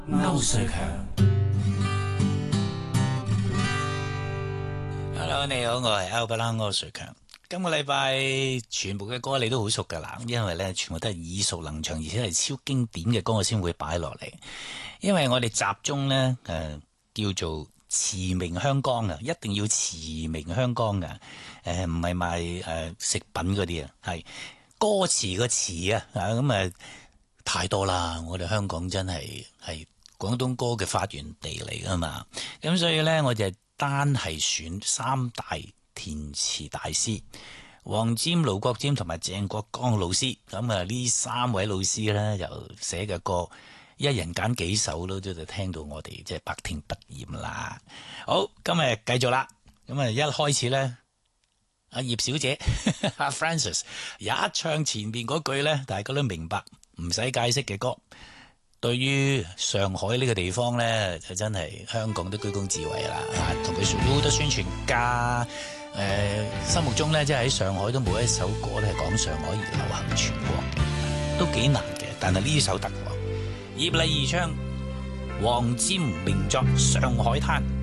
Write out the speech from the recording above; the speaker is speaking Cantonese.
歐瑞強，Hello， 你好，我係歐不拉歐瑞強。今個禮拜全部嘅歌你都好熟噶啦，因為咧全部都係耳熟能詳，而且係超經典嘅歌，我先會擺落嚟。因為我哋集中咧叫做馳名香江啊，一定要馳名香江噶，唔係賣食品嗰啲啊，係歌詞個詞啊，咁太多啦！我哋香港真係廣東歌嘅發源地嚟噶嘛，咁所以咧我就單係選三大填詞大師黃霑、盧國沾同埋鄭國江老師。咁呢三位老師咧就寫嘅歌，一人揀幾首咯，就聽到我哋即係百聽不厭啦。好，今日繼續啦。咁一開始咧，阿葉小姐阿 Francis 一唱前面嗰句咧，大家都明白，唔使解釋嘅歌。對於上海呢個地方呢，就真係香港都居功至偉啦，同佢屬於好多宣傳家心目中呢，即係喺上海都冇一首歌咧係講上海而流行全國嘅，都幾難嘅。但係呢首得喎，葉麗儀唱黃霑名作《上海灘》。